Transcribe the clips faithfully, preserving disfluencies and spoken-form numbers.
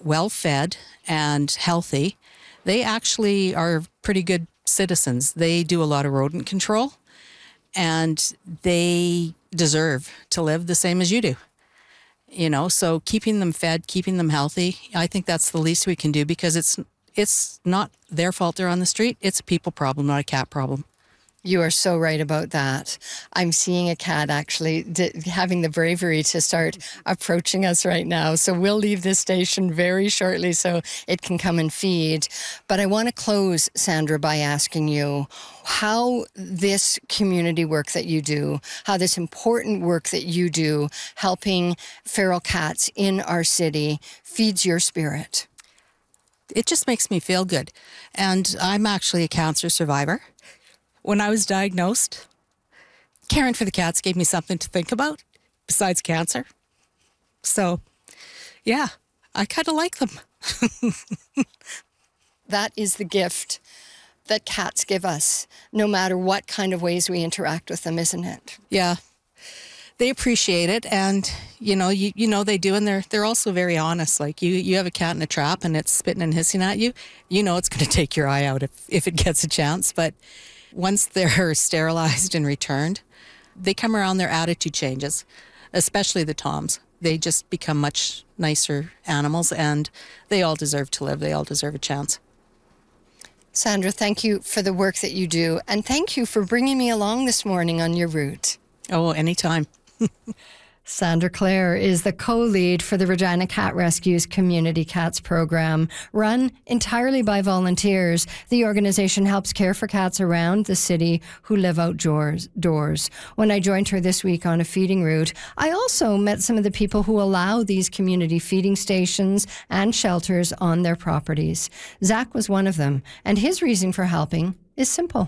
well fed and healthy, they actually are pretty good citizens. They do a lot of rodent control, and they deserve to live the same as you do. You know, so keeping them fed, keeping them healthy, I think that's the least we can do, because it's it's not their fault they're on the street. It's a people problem, not a cat problem. You are so right about that. I'm seeing a cat actually d- having the bravery to start approaching us right now. So we'll leave this station very shortly so it can come and feed. But I want to close, Sandra, by asking you how this community work that you do, how this important work that you do, helping feral cats in our city, feeds your spirit. It just makes me feel good. And I'm actually a cancer survivor. When I was diagnosed, caring for the cats gave me something to think about besides cancer. So, yeah, I kind of like them. That is the gift that cats give us, no matter what kind of ways we interact with them, isn't it? Yeah, they appreciate it, and you know, you you know they do, and they're they're also very honest. Like you, you have a cat in a trap, and it's spitting and hissing at you. You know, it's going to take your eye out if if it gets a chance, but once they're sterilized and returned, they come around, their attitude changes, especially the toms. They just become much nicer animals, and they all deserve to live. They all deserve a chance. Sandra, thank you for the work that you do, and thank you for bringing me along this morning on your route. Oh, anytime. Sandra Clare is the co-lead for the Regina Cat Rescue's Community Cats program. Run entirely by volunteers, the organization helps care for cats around the city who live outdoors. When I joined her this week on a feeding route, I also met some of the people who allow these community feeding stations and shelters on their properties. Zach was one of them, and his reason for helping is simple.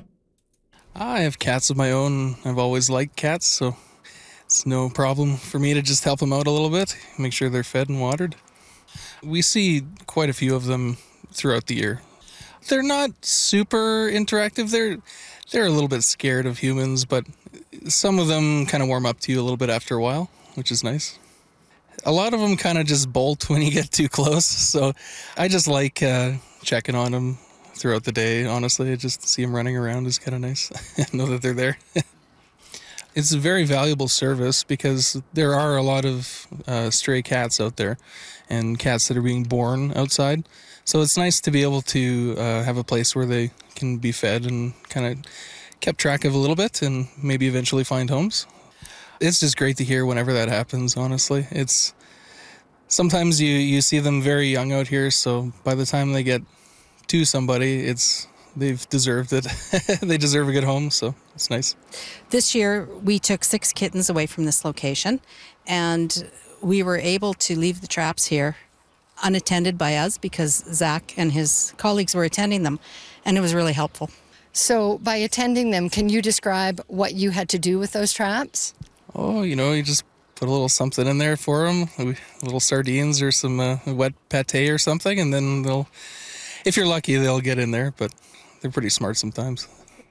I have cats of my own. I've always liked cats, so it's no problem for me to just help them out a little bit, make sure they're fed and watered. We see quite a few of them throughout the year. They're not super interactive. They're they're a little bit scared of humans, but some of them kind of warm up to you a little bit after a while, which is nice. A lot of them kind of just bolt when you get too close, so I just like uh, checking on them throughout the day. Honestly, I just see them running around is kind of nice. Know that they're there. It's a very valuable service because there are a lot of uh, stray cats out there and cats that are being born outside. So it's nice to be able to uh, have a place where they can be fed and kind of kept track of a little bit and maybe eventually find homes. It's just great to hear whenever that happens, honestly. It's sometimes you, you see them very young out here, so by the time they get to somebody, it's they've deserved it. They deserve a good home, so it's nice. This year, we took six kittens away from this location, and we were able to leave the traps here unattended by us because Zach and his colleagues were attending them, and it was really helpful. So by attending them, can you describe what you had to do with those traps? Oh, you know, you just put a little something in there for them, a little sardines or some uh, wet pate or something, and then they'll, if you're lucky, they'll get in there, but they're pretty smart sometimes.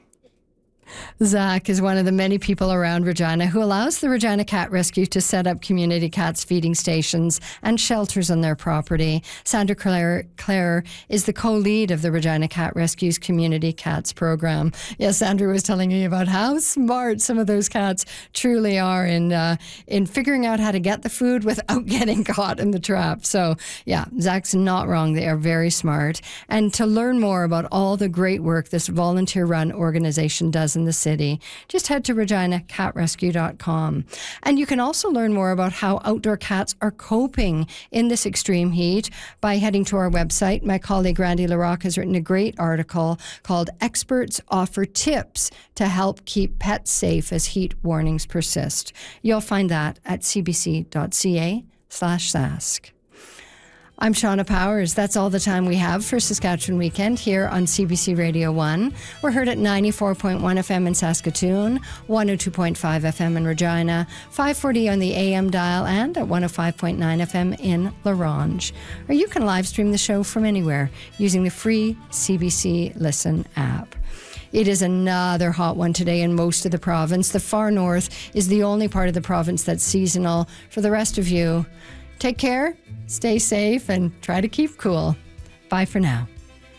Zach is one of the many people around Regina who allows the Regina Cat Rescue to set up community cats feeding stations and shelters on their property. Sandra Clare, Clare is the co-lead of the Regina Cat Rescue's Community Cats program. Yes, Sandra was telling me about how smart some of those cats truly are in uh, in figuring out how to get the food without getting caught in the trap. So, yeah, Zach's not wrong. They are very smart. And to learn more about all the great work this volunteer-run organization does in the city, just head to regina cat rescue dot com. And you can also learn more about how outdoor cats are coping in this extreme heat by heading to our website. My colleague Randy LaRocque has written a great article called Experts Offer Tips to Help Keep Pets Safe as Heat Warnings Persist. You'll find that at c b c dot c a slash sask. I'm Shauna Powers. That's all the time we have for Saskatchewan Weekend here on C B C Radio one. We're heard at ninety-four point one F M in Saskatoon, one oh two point five F M in Regina, five forty on the A M dial, and at one oh five point nine F M in La Ronge. Or you can live stream the show from anywhere using the free C B C Listen app. It is another hot one today in most of the province. The far north is the only part of the province that's seasonal. For the rest of you, Take care, stay safe, and try to keep cool. Bye for now.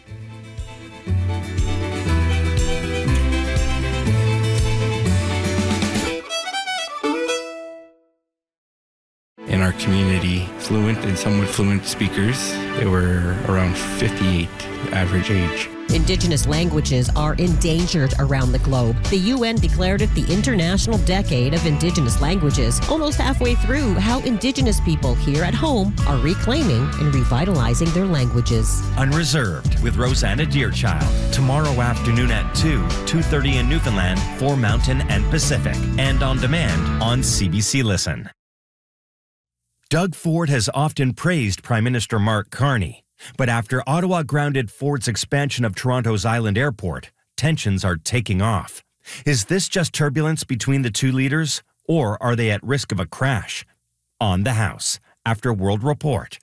In our community, fluent and somewhat fluent speakers, they were around fifty-eight average age. Indigenous languages are endangered around the globe. The U N declared it the International Decade of Indigenous Languages, almost halfway through how Indigenous people here at home are reclaiming and revitalizing their languages. Unreserved with Rosanna Deerchild, tomorrow afternoon at two, two thirty in Newfoundland for Mountain and Pacific, and on demand on C B C Listen. Doug Ford has often praised Prime Minister Mark Carney. But after Ottawa grounded Ford's expansion of Toronto's Island Airport, tensions are taking off. Is this just turbulence between the two leaders, or are they at risk of a crash? On the House, after World Report.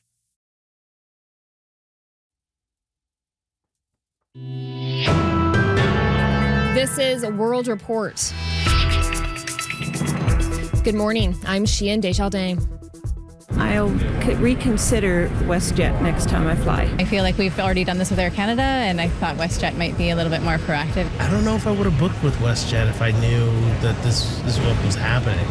This is World Report. Good morning. I'm Sheehan Desjardins. I'll reconsider WestJet next time I fly. I feel like we've already done this with Air Canada, and I thought WestJet might be a little bit more proactive. I don't know if I would have booked with WestJet if I knew that this, this is what was happening,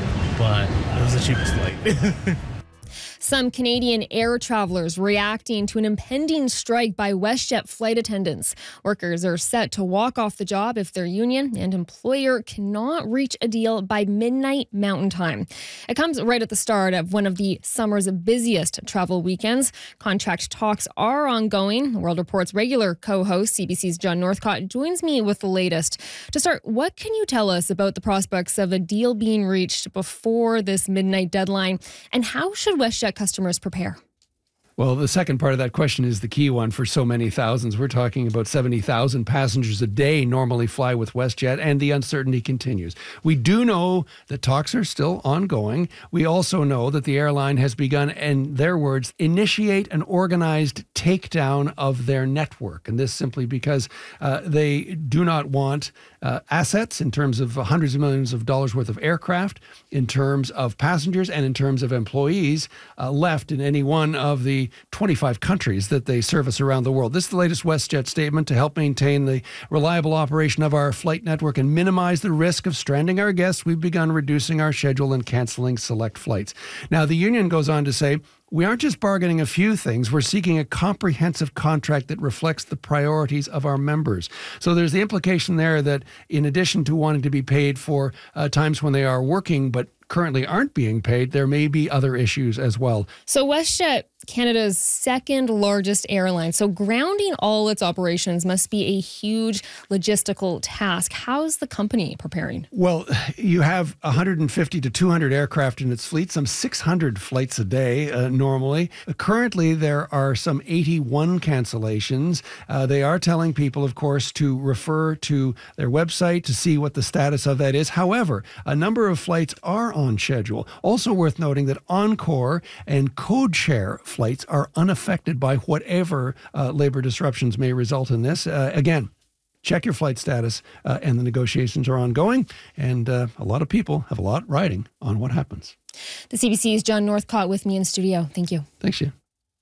but it was the cheapest flight. Some Canadian air travelers reacting to an impending strike by WestJet flight attendants. Workers are set to walk off the job if their union and employer cannot reach a deal by midnight Mountain Time. It comes right at the start of one of the summer's busiest travel weekends. Contract talks are ongoing. World Report's regular co-host, C B C's John Northcott, joins me with the latest. To start, what can you tell us about the prospects of a deal being reached before this midnight deadline, and how should WestJet customers prepare? Well, the second part of that question is the key one for so many thousands. We're talking about seventy thousand passengers a day normally fly with WestJet, and the uncertainty continues. We do know that talks are still ongoing. We also know that the airline has begun, in their words, initiate an organized takedown of their network. And this simply because uh, they do not want uh, assets in terms of hundreds of millions of dollars worth of aircraft, in terms of passengers, and in terms of employees uh, left in any one of the twenty-five countries that they service around the world. This is the latest WestJet statement to help maintain the reliable operation of our flight network and minimize the risk of stranding our guests. We've begun reducing our schedule and canceling select flights. Now, the union goes on to say, we aren't just bargaining a few things. We're seeking a comprehensive contract that reflects the priorities of our members. So there's the implication there that in addition to wanting to be paid for uh, times when they are working but currently aren't being paid, there may be other issues as well. So WestJet, Canada's second largest airline, so grounding all its operations must be a huge logistical task. How's the company preparing? Well, you have one hundred fifty to two hundred aircraft in its fleet, some six hundred flights a day uh, normally. Uh, currently, there are some eighty-one cancellations. Uh, they are telling people, of course, to refer to their website to see what the status of that is. However, a number of flights are on schedule. Also worth noting that Encore and Codeshare flights are unaffected by whatever uh, labor disruptions may result in this. Uh, again, check your flight status, uh, and the negotiations are ongoing, and uh, a lot of people have a lot riding on what happens. The C B C's John Northcott with me in studio. Thank you. Thanks, you.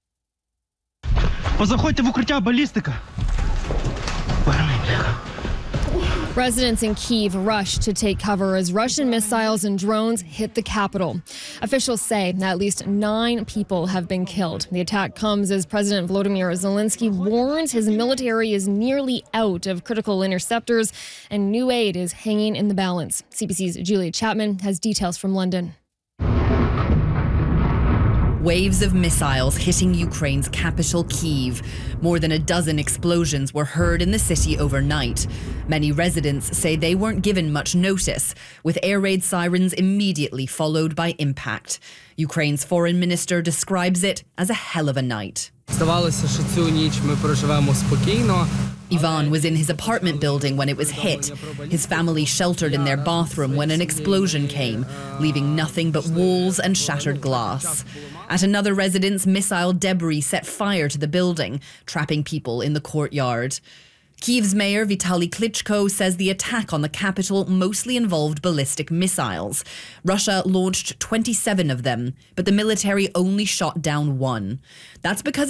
Позаходьте в укриття, балістика. Residents in Kyiv rushed to take cover as Russian missiles and drones hit the capital. Officials say at least nine people have been killed. The attack comes as President Volodymyr Zelensky warns his military is nearly out of critical interceptors and new aid is hanging in the balance. C B C's Julia Chapman has details from London. Waves of missiles hitting Ukraine's capital, Kyiv. More than a dozen explosions were heard in the city overnight. Many residents say they weren't given much notice, with air raid sirens immediately followed by impact. Ukraine's foreign minister describes it as a hell of a night. Ivan was in his apartment building when it was hit. His family sheltered in their bathroom when an explosion came, leaving nothing but walls and shattered glass. At another residence, missile debris set fire to the building, trapping people in the courtyard. Kyiv's mayor Vitaly Klitschko says the attack on the capital mostly involved ballistic missiles. Russia launched twenty-seven of them, but the military only shot down one. That's because